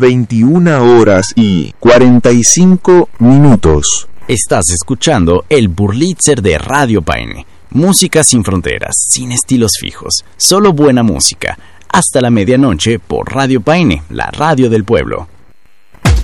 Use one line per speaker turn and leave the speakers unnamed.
21:45.
Estás escuchando el Burlitzer de Radio Paine. Música sin fronteras, sin estilos fijos, solo buena música. Hasta la medianoche por Radio Paine, la radio del pueblo.